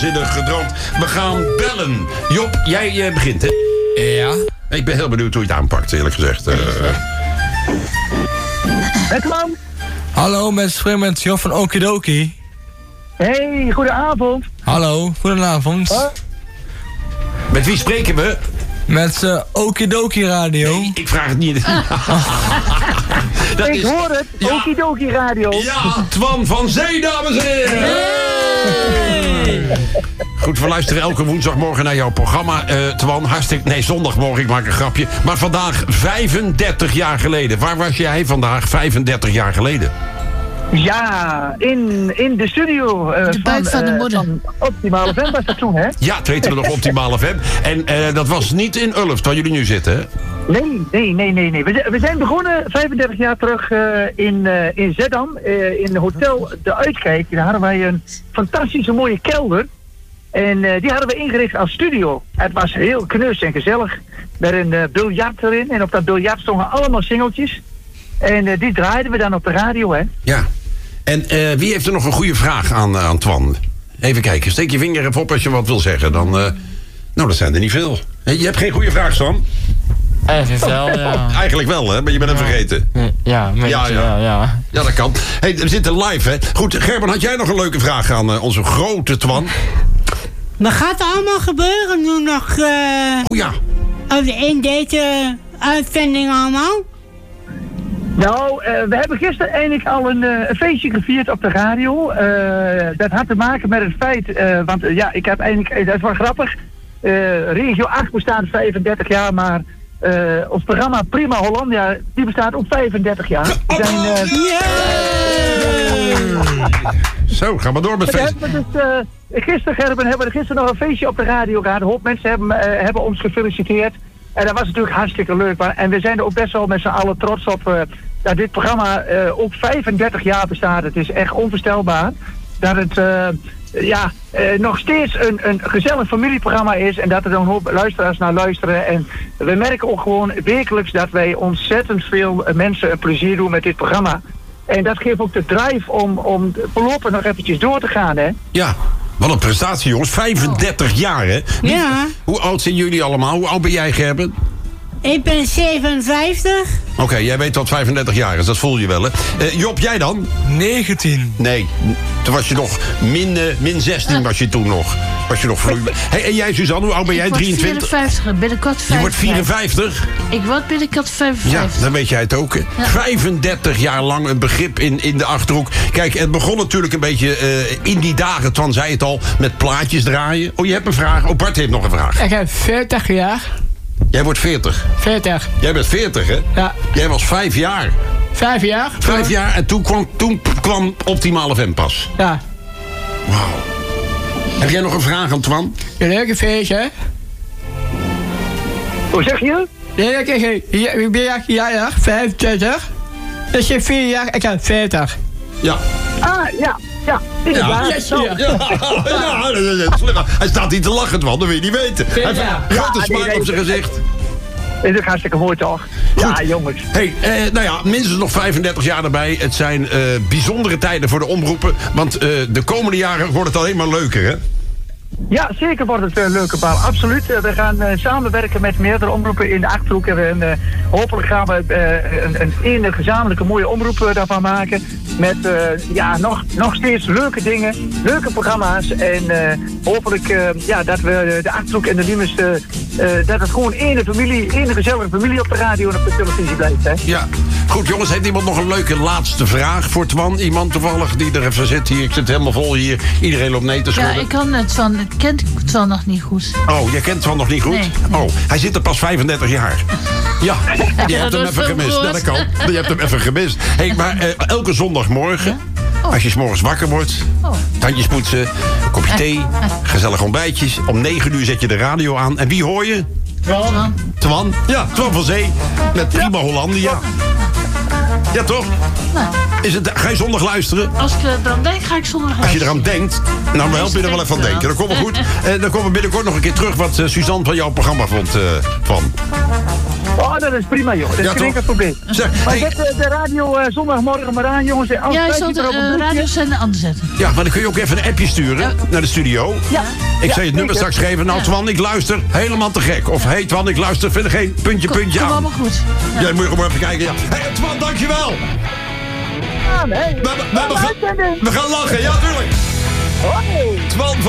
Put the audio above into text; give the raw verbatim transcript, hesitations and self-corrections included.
waanzinnig gedroomd. We gaan bellen. Job, jij uh, begint, hè? Ja. Ik ben heel benieuwd hoe je het aanpakt, eerlijk gezegd. Uh, Het man. Hallo, met spreek met Job van Okidoki. Hey, goedenavond. Hallo, goedenavond. Huh? Met wie spreken we? Met uh, Okidoki Radio. Nee, ik vraag het niet. Dat ik is... hoor het, Ja. Okidoki Radio. Ja, Twan van Zee, dames en heren. Hey. Goed, we luisteren elke woensdagmorgen naar jouw programma. Uh, Twan, hartstikke... Nee, zondagmorgen, ik maak een grapje. Maar vandaag vijfendertig jaar geleden. Waar was jij vandaag vijfendertig jaar geleden? Ja, in, in de studio. Uh, de buik van, van de uh, moeder. Van Optimale F M was dat toen, hè? Ja, het weten we nog Optimale F M. En uh, dat was niet in Ulft, waar jullie nu zitten, hè? Nee, nee, nee, nee. nee. We, we zijn begonnen vijfendertig jaar terug uh, in, uh, in Zeddam. Uh, in Hotel De Uitkijk. Daar hadden wij een fantastische mooie kelder. En uh, die hadden we ingericht als studio. Het was heel knus en gezellig. Met een uh, biljart erin. En op dat biljart stonden allemaal singeltjes. En uh, die draaiden we dan op de radio, hè? Ja. En uh, wie heeft er nog een goede vraag aan, uh, aan Twan? Even kijken, steek je vinger even op als je wat wil zeggen. Dan, uh, nou, dat zijn er niet veel. Hey, je hebt geen goede vraag, Twan? Even wel, ja. Eigenlijk wel, hè? Maar je bent hem vergeten. Ja, een beetje, Ja, ja. ja, ja. Ja, dat kan. Hey, we zitten live, hè? Goed, Gerben, had jij nog een leuke vraag aan uh, onze grote Twan? Wat gaat er allemaal gebeuren nu nog uh, Oh ja. in deze uitzending allemaal? Nou, uh, we hebben gisteren eigenlijk al een, uh, een feestje gevierd op de radio. Uh, dat had te maken met het feit, uh, want uh, ja, ik heb eigenlijk, uh, dat is wel grappig. Uh, Regio acht bestaat vijfendertig jaar, maar uh, ons programma Prima Hollandia, die bestaat ook vijfendertig jaar. We zijn, uh, Zo, ga maar door met we feest. hebben dus, uh, gisteren, Gerben, hebben we gisteren nog een feestje op de radio gehad. Een hoop mensen hebben, uh, hebben ons gefeliciteerd. En dat was natuurlijk hartstikke leuk. Maar, en we zijn er ook best wel met z'n allen trots op uh, dat dit programma uh, ook vijfendertig jaar bestaat. Het is echt onvoorstelbaar dat het uh, ja, uh, nog steeds een, een gezellig familieprogramma is. En dat er dan een hoop luisteraars naar luisteren. En we merken ook gewoon wekelijks dat wij ontzettend veel mensen een plezier doen met dit programma. En dat geeft ook de drive om, om voorlopig nog eventjes door te gaan, hè? Ja. Wat een prestatie, jongens. vijfendertig jaar, hè? Wie, Ja. Hoe oud zijn jullie allemaal? Hoe oud ben jij, Gerben? Ik ben zevenenvijftig. Oké, okay, jij weet wat vijfendertig jaar is. Dat voel je wel, hè? Uh, Job, jij dan? negentien. Nee, toen was je nog min, uh, min zestien was je toen nog. Was je nog vloei. Hey, en jij, Suzanne, hoe oud ben jij? Ik word drieëntwintig? vierenvijftig, binnenkort vijfenvijftig. Je wordt vierenvijftig? Ik word binnenkort Ja, vijfenvijftig. dan weet jij het ook. Hè? Ja. vijfendertig jaar lang een begrip in, in de Achterhoek. Kijk, het begon natuurlijk een beetje uh, in die dagen, Twan zei het al, met plaatjes draaien. Oh, je hebt een vraag. Oh, Bart heeft nog een vraag. Ik heb veertig jaar. Jij wordt veertig. veertig. Jij bent veertig, hè? Ja. Jij was vijf jaar. Vijf jaar? Vijf jaar en toen kwam, toen kwam Optimale F M pas. Ja. Wauw. Heb jij nog een vraag aan Twan? Een leuke feestje, hè? Hoe zeg je? Nee, ik, ik, ik, ik ben ja, ja, ja, vijfentwintig. Dus je vier jaar, ik heb veertig. Ja. Ah, ja, ja. Inderdaad. Ja, Zo. ja. Ja, dat is slim. Hij staat niet te lachen, Twan, dat wil je niet weten. Hij heeft Ja. een grote Ja, smaak nee, nee. op zijn gezicht. Dat is ook hartstikke mooi, toch? Ja, jongens. Hey, eh, nou ja, minstens nog vijfendertig jaar erbij. Het zijn eh, bijzondere tijden voor de omroepen. Want eh, de komende jaren wordt het alleen maar leuker, hè? Ja, zeker wordt het een leuke bal. Absoluut. Uh, we gaan uh, samenwerken met meerdere omroepen in de Achterhoek. En uh, hopelijk gaan we uh, een, een ene gezamenlijke mooie omroep uh, daarvan maken. Met uh, ja, nog, nog steeds leuke dingen, leuke programma's. En uh, hopelijk uh, ja, dat we de Achterhoek en de Limes, uh, uh, dat het gewoon ene familie, ene gezellige familie op de radio en op de televisie blijft. Hè? Ja. Goed, jongens, heeft iemand nog een leuke laatste vraag voor Twan? Iemand toevallig die er even zit hier. Ik zit helemaal vol hier. Iedereen loopt nee te Ja, schudden. ik kan het van, ik ken het van nog niet goed. Oh, jij kent Twan nog niet goed? Nee, nee. Oh, hij zit er pas vijfendertig jaar. Ja, je hebt hem dat is even veel gemist. broers. Ja, dat kan. Je hebt hem even gemist. Hey, maar eh, elke zondagmorgen, Oh. als je 's morgens wakker wordt, Oh. tandjes poetsen, een kopje thee, gezellig ontbijtjes. Om negen uur zet je de radio aan. En wie hoor je? Twan. Twan. Ja, Twan van Zee. Met Prima Hollandia. Ja, toch? Nou, Is het, ga je zondag luisteren? als ik er dan denk, ga ik zondag Als je eraan denkt, nou, dan help je er wel even aan denken. Dat komt wel goed. En dan komen we binnenkort nog een keer terug wat uh, Suzanne van jouw programma vond. Uh, van. Oh, dat is prima, joh. Dat is Ja, geen toch? enkel probleem. Zeg, Maar hey, zet de, de radio uh, zondagmorgen maar aan, jongens. En anders Ja, je krijg je zult er de op een uh, boekje. radiozender aan te zetten. ja, maar dan kun je ook even een appje sturen Ja. naar de studio. Ja. Ik Ja, zal je het nummer zeker. straks geven. Nou, Ja. Twan, ik luister helemaal te gek. Of, hey, Twan, ik luister verder geen puntje, Kom, puntje kom aan. allemaal goed. Ja. Ja, moet je gewoon even kijken, ja. Hé, hey, Twan, dankjewel. Ja, nee. We, we, we, we, gaan, uitzending. we gaan lachen, ja, tuurlijk. Hoi. Twan